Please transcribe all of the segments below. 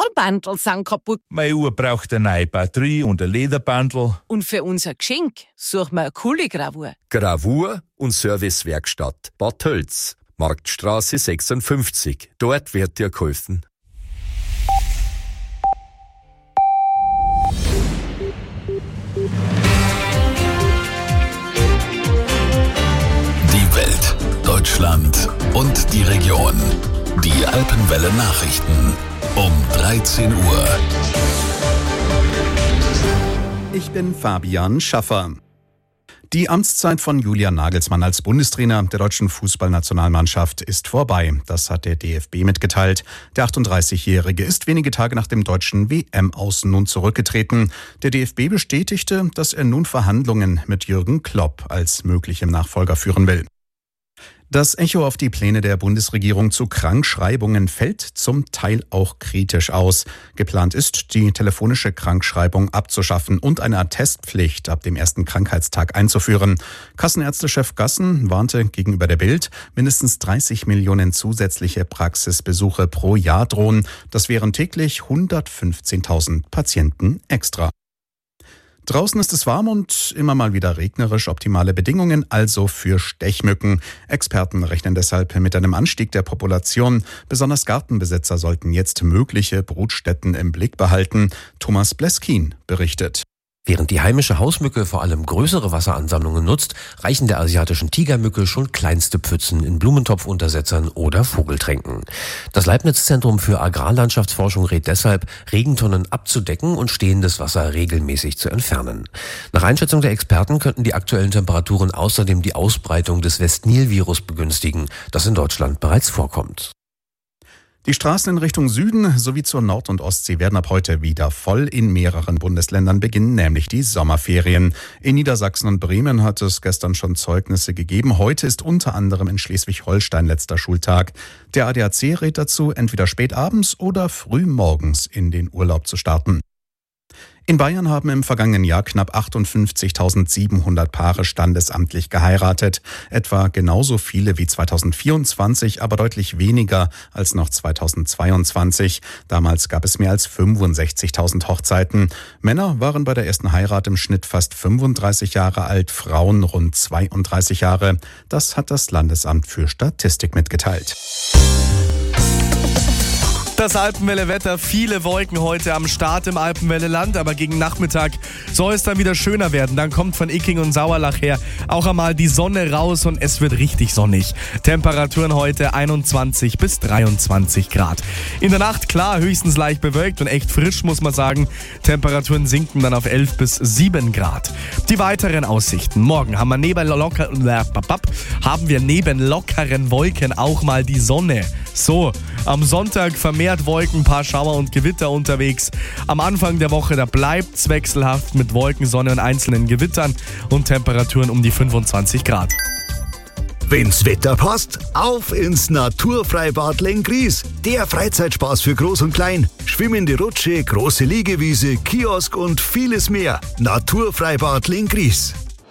Stahlbandel sind kaputt. Meine Uhr braucht eine neue Batterie und ein Lederbandel. Und für unser Geschenk suchen wir eine coole Gravur. Gravur und Servicewerkstatt Bad Tölz, Marktstraße 56. Dort wird dir geholfen. Die Welt, Deutschland und die Region. Die Alpenwelle Nachrichten um 13 Uhr. Ich bin Fabian Schaffer. Die Amtszeit von Julian Nagelsmann als Bundestrainer der deutschen Fußballnationalmannschaft ist vorbei. Das hat der DFB mitgeteilt. Der 38-Jährige ist wenige Tage nach dem deutschen WM-Aus nun zurückgetreten. Der DFB bestätigte, dass er nun Verhandlungen mit Jürgen Klopp als möglichem Nachfolger führen will. Das Echo auf die Pläne der Bundesregierung zu Krankschreibungen fällt zum Teil auch kritisch aus. Geplant ist, die telefonische Krankschreibung abzuschaffen und eine Attestpflicht ab dem ersten Krankheitstag einzuführen. Kassenärztechef Gassen warnte gegenüber der Bild, mindestens 30 Millionen zusätzliche Praxisbesuche pro Jahr drohen. Das wären täglich 115.000 Patienten extra. Draußen ist es warm und immer mal wieder regnerisch, optimale Bedingungen also für Stechmücken. Experten rechnen deshalb mit einem Anstieg der Population. Besonders Gartenbesitzer sollten jetzt mögliche Brutstätten im Blick behalten. Thomas Bleskin berichtet. Während die heimische Hausmücke vor allem größere Wasseransammlungen nutzt, reichen der asiatischen Tigermücke schon kleinste Pfützen in Blumentopfuntersetzern oder Vogeltränken. Das Leibniz-Zentrum für Agrarlandschaftsforschung rät deshalb, Regentonnen abzudecken und stehendes Wasser regelmäßig zu entfernen. Nach Einschätzung der Experten könnten die aktuellen Temperaturen außerdem die Ausbreitung des West-Nil-Virus begünstigen, das in Deutschland bereits vorkommt. Die Straßen in Richtung Süden sowie zur Nord- und Ostsee werden ab heute wieder voll. In mehreren Bundesländern beginnen nämlich die Sommerferien. In Niedersachsen und Bremen hat es gestern schon Zeugnisse gegeben. Heute ist unter anderem in Schleswig-Holstein letzter Schultag. Der ADAC rät dazu, entweder spät abends oder früh morgens in den Urlaub zu starten. In Bayern haben im vergangenen Jahr knapp 58.700 Paare standesamtlich geheiratet. Etwa genauso viele wie 2024, aber deutlich weniger als noch 2022. Damals gab es mehr als 65.000 Hochzeiten. Männer waren bei der ersten Heirat im Schnitt fast 35 Jahre alt, Frauen rund 32 Jahre. Das hat das Landesamt für Statistik mitgeteilt. Das Alpenwelle-Wetter, viele Wolken heute am Start im Alpenwelle-Land, aber gegen Nachmittag soll es dann wieder schöner werden. Dann kommt von Icking und Sauerlach her auch einmal die Sonne raus und es wird richtig sonnig. Temperaturen heute 21 bis 23 Grad. In der Nacht klar, höchstens leicht bewölkt und echt frisch, muss man sagen. Temperaturen sinken dann auf 11 bis 7 Grad. Die weiteren Aussichten. Morgen haben wir neben lockeren Wolken auch mal die Sonne. So, am Sonntag vermehrt Wolken, ein paar Schauer und Gewitter unterwegs. Am Anfang der Woche, da bleibt's wechselhaft mit Wolken, Sonne und einzelnen Gewittern und Temperaturen um die 25 Grad. Wenn's Wetter passt, auf ins Naturfreibad Lenggries. Der Freizeitspaß für Groß und Klein. Schwimmende Rutsche, große Liegewiese, Kiosk und vieles mehr. Naturfreibad Lenggries.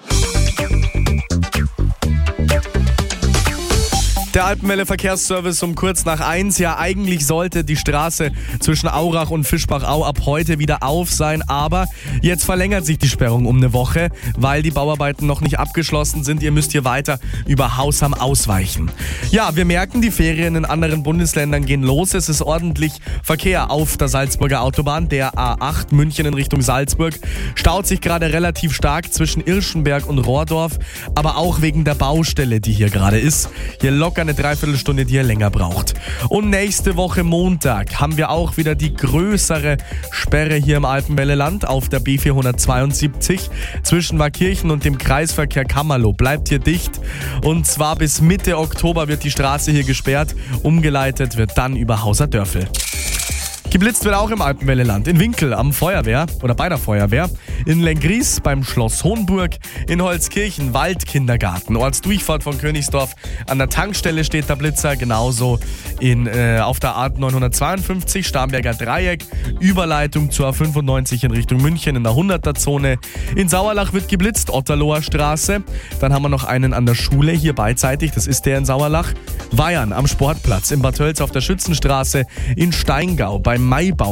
Der Alpenwelle-Verkehrsservice um kurz nach 1. Ja, eigentlich sollte die Straße zwischen Aurach und Fischbachau ab heute wieder auf sein, aber jetzt verlängert sich die Sperrung um eine Woche, weil die Bauarbeiten noch nicht abgeschlossen sind. Ihr müsst hier weiter über Hausham ausweichen. Ja, wir merken, die Ferien in anderen Bundesländern gehen los. Es ist ordentlich Verkehr auf der Salzburger Autobahn. Der A8 München in Richtung Salzburg staut sich gerade relativ stark zwischen Irschenberg und Rohrdorf, aber auch wegen der Baustelle, die hier gerade ist. Hier locker eine Dreiviertelstunde, die ihr länger braucht. Und nächste Woche Montag haben wir auch wieder die größere Sperre hier im Alpenwelle-Land auf der B472 zwischen Waakirchen und dem Kreisverkehr Kammerloh. Bleibt hier dicht und zwar bis Mitte Oktober wird die Straße hier gesperrt. Umgeleitet wird dann über Hauserdörfel. Geblitzt wird auch im Alpenwelle-Land. In Winkel am Feuerwehr oder bei der Feuerwehr. In Lenggries beim Schloss Hohenburg. In Holzkirchen Waldkindergarten. Ortsdurchfahrt von Königsdorf. An der Tankstelle steht der Blitzer. Genauso auf der A 952 Starnberger Dreieck. Überleitung zur A95 in Richtung München in der 100er-Zone. In Sauerlach wird geblitzt. Otterloher Straße. Dann haben wir noch einen an der Schule hier beidseitig. Das ist der in Sauerlach. Weyern am Sportplatz. In Bad Tölz auf der Schützenstraße. In Steingau beim Maibaum